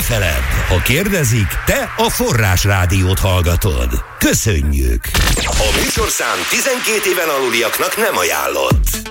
feledd, ha kérdezik, te a Forrás Rádiót hallgatod. Köszönjük! A műsorszám 12 éven aluliaknak nem ajánlott.